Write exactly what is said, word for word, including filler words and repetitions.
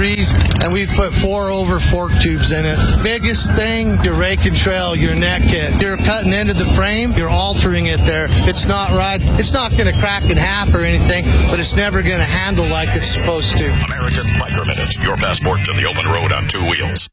threes, and we put four over fork tubes in it. Biggest thing, your rake and trail, your neck kit. You're cutting into the frame, you're altering it there. It's not right. It's not going to crack in half or anything, but it's never going to handle like it's supposed to. American Biker Minute, your passport to the open road on two wheels.